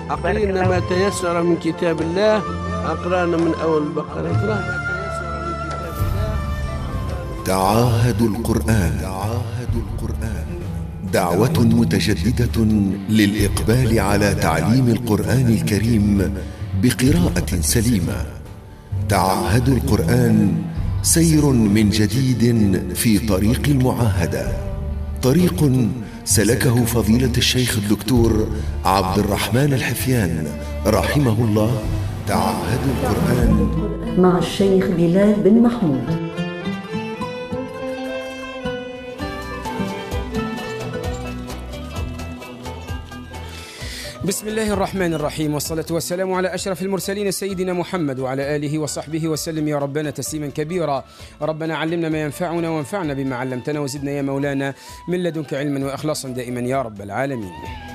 أقرأنا ما تيسر من كتاب الله. أقرأنا من أول البقرة. تعاهدوا القرآن. دعوة متجددة للإقبال على تعليم القرآن الكريم بقراءة سليمة. تعاهدوا القرآن سير من جديد في طريق المعاهدة، طريق سلكه فضيلة الشيخ الدكتور عبد الرحمن الحفيان رحمه الله. تعاهدوا القرآن مع الشيخ بلال بن محمود. بسم الله الرحمن الرحيم، والصلاة والسلام على أشرف المرسلين سيدنا محمد وعلى آله وصحبه وسلم يا ربنا تسليما كبيرا. ربنا علمنا ما ينفعنا وانفعنا بما علمتنا، وزدنا يا مولانا من لدنك علما وإخلاصا دائما يا رب العالمين.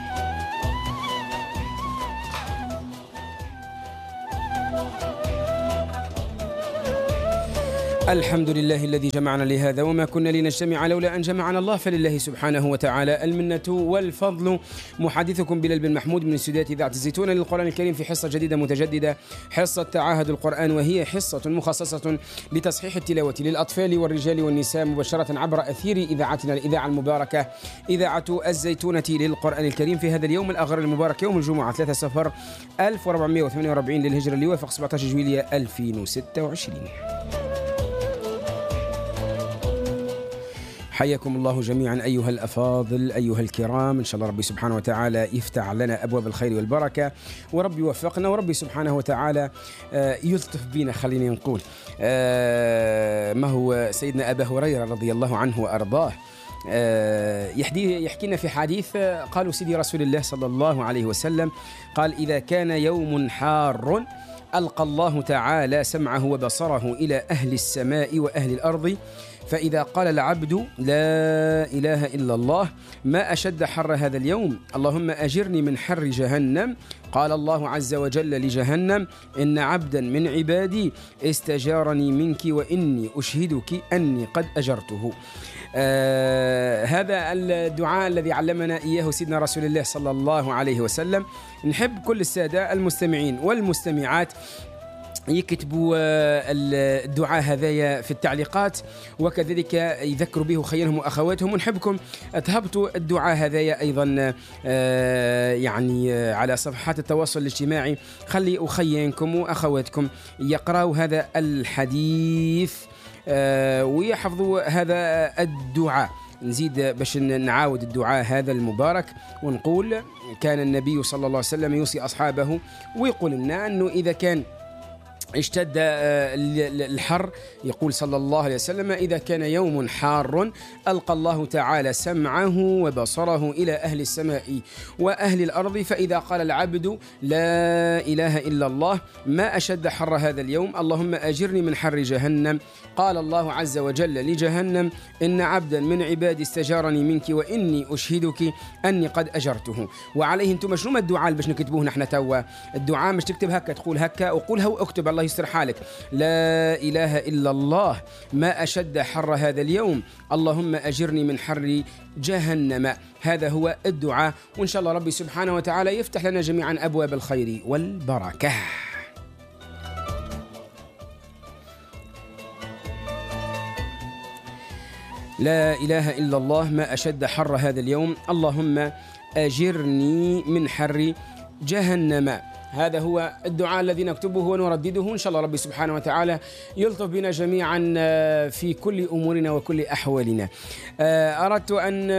الحمد لله الذي جمعنا لهذا وما كنا لنجتمع لولا أن جمعنا الله، فلله سبحانه وتعالى المنة والفضل. محدثكم بلال بن محمود من استوديوهات إذاعة الزيتون للقرآن الكريم في حصة جديدة متجددة، حصة تعاهد القرآن، وهي حصة مخصصة لتصحيح التلاوة للأطفال والرجال والنساء مباشرة عبر أثير إذاعتنا الإذاعة المباركة إذاعة الزيتونة للقرآن الكريم في هذا اليوم الأغر المبارك، يوم الجمعة 3 صفر 1448 للهجرة، اللي يوافق 17 جويلية 2026. حياكم الله جميعا أيها الأفاضل أيها الكرام. إن شاء الله ربي سبحانه وتعالى يفتح لنا أبواب الخير والبركة، وربي يوفقنا، وربي سبحانه وتعالى يلطف بنا. خلينا نقول ما هو سيدنا أبا هريرة رضي الله عنه وأرضاه يحكينا في حديث. قالوا سيدي رسول الله صلى الله عليه وسلم قال: إذا كان يوم حار ألقى الله تعالى سمعه وبصره إلى أهل السماء وأهل الأرض، فإذا قال العبد لا إله إلا الله ما أشد حر هذا اليوم، اللهم أجرني من حر جهنم، قال الله عز وجل لجهنم: إن عبدا من عبادي استجارني منك وإني أشهدك أني قد أجرته. هذا الدعاء الذي علمنا إياه سيدنا رسول الله صلى الله عليه وسلم. نحب كل السادة المستمعين والمستمعات يكتبوا الدعاء هذايا في التعليقات، وكذلك يذكروا به خيرهم وأخواتهم، ونحبكم تهبطوا الدعاء هذايا أيضا يعني على صفحات التواصل الاجتماعي. خلي أخيانكم وأخواتكم يقرأوا هذا الحديث ويحفظوا هذا الدعاء. نزيد باش نعاود الدعاء هذا المبارك ونقول: كان النبي صلى الله عليه وسلم يوصي أصحابه ويقول لنا أنه إذا كان اشتد الحر، يقول صلى الله عليه وسلم: إذا كان يوم حار ألقى الله تعالى سمعه وبصره إلى أهل السماء وأهل الأرض، فإذا قال العبد لا إله إلا الله ما أشد حر هذا اليوم، اللهم أجرني من حر جهنم، قال الله عز وجل لجهنم: إن عبدا من عبادي استجارني منك وإني أشهدك أني قد أجرته. وعليه انتم شنو الدعاء باش نكتبوه نحن توا؟ الدعاء مش تكتب هكا، تقول هكا وقولها واكتب، الله يستر حالك: لا إله إلا الله ما أشد حر هذا اليوم، اللهم أجرني من حر جهنم. هذا هو الدعاء، وإن شاء الله ربي سبحانه وتعالى يفتح لنا جميعا أبواب الخير والبركة. لا إله إلا الله ما أشد حر هذا اليوم، اللهم أجرني من حر جهنم. هذا هو الدعاء الذي نكتبه ونردده. إن شاء الله ربي سبحانه وتعالى يلطف بنا جميعا في كل أمورنا وكل أحوالنا. أردت أن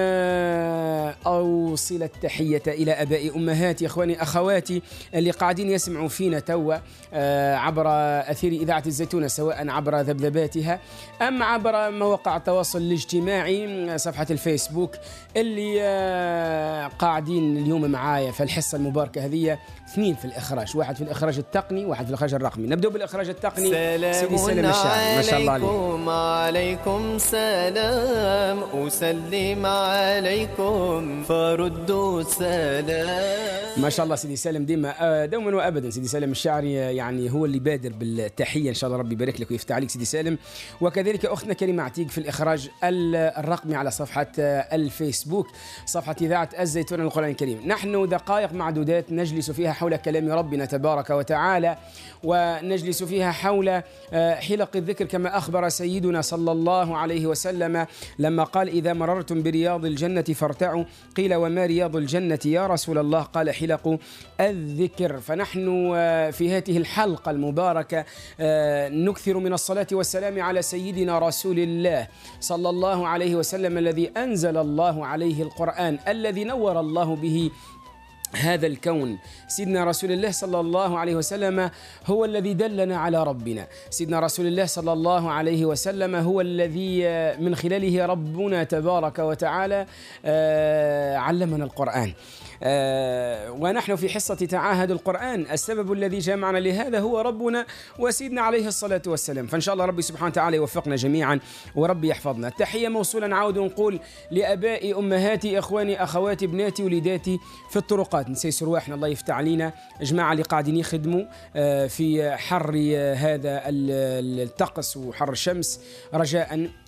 أوصل التحية إلى أبائي أمهاتي إخواني أخواتي اللي قاعدين يسمعوا فينا توا عبر أثير إذاعة الزيتونة، سواء عبر ذبذباتها أم عبر مواقع التواصل الاجتماعي، صفحة الفيسبوك، اللي قاعدين اليوم معايا في الحصة المباركة هذه. 2 في الإخراج، واحد في الإخراج التقني واحد في الإخراج الرقمي. نبدأ بالإخراج التقني. سيدي سلام الشاعري ما شاء الله عليك. عليكم سلام أسلم عليكم فردوا السلام. ما شاء الله سيدي سالم دوما وابدا. سيدي سالم الشاعري يعني هو اللي بادر بالتحيه، ان شاء الله ربي يبارك لك ويفتح عليك سيدي سالم. وكذلك اختنا كريمه عتيق في الاخراج الرقمي على صفحه الفيسبوك، صفحه اذاعه الزيتون القرآن الكريم. نحن دقائق معدودات نجلس فيها حول كلام ربنا تبارك وتعالى، ونجلس فيها حول حلق الذكر كما اخبر سيدنا صلى الله عليه وسلم لما قال: اذا مررتم برياض الجنه فارتعوا. قيل: وما رياض الجنه يا رسول الله؟ قال: حلق الذكر. فنحن في هذه الحلقة المباركة نكثر من الصلاة والسلام على سيدنا رسول الله صلى الله عليه وسلم، الذي أنزل الله عليه القرآن، الذي نور الله به هذا الكون. سيدنا رسول الله صلى الله عليه وسلم هو الذي دلنا على ربنا. سيدنا رسول الله صلى الله عليه وسلم هو الذي من خلاله ربنا تبارك وتعالى علمنا القرآن. ونحن في حصة تعاهد القرآن، السبب الذي جمعنا لهذا هو ربنا وسيدنا عليه الصلاة والسلام. فإن شاء الله ربي سبحانه وتعالى يوفقنا جميعا وربي يحفظنا. التحية موصولا نعود نقول لأبائي أمهاتي إخواني أخواتي بناتي وليداتي في الطرقات، نسيس رواحنا الله يفتح علينا، جماعة اللي قاعدين يخدموا في حر هذا الطقس وحر الشمس، رجاء